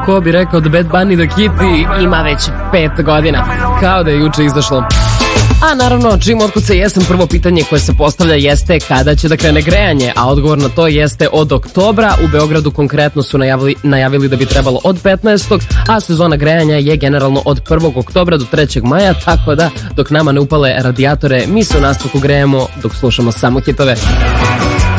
ko bi rekao da Bad Bunny The Kitty ima već 5 godina, kao da je juče izašlo. A naravno, čim otkuca jesam, prvo pitanje koje se postavlja jeste kada će da krene grejanje, a odgovor na to jeste od oktobra. U Beogradu konkretno su najavili da bi trebalo od 15. a sezona grejanja je generalno od 1. oktobra do 3. maja, tako da dok nama ne upale radijatore, mi se u nastavku grejemo dok slušamo samo hitove.